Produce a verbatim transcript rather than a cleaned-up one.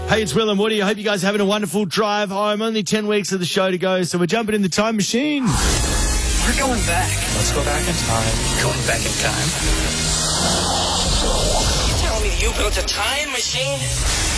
Hey, it's Will and Woody. I hope you guys are having a wonderful drive home. Only ten weeks of the show to go, so we're jumping in the time machine. We're going back. Let's go back in time. Going back in time. You telling me you built a time machine?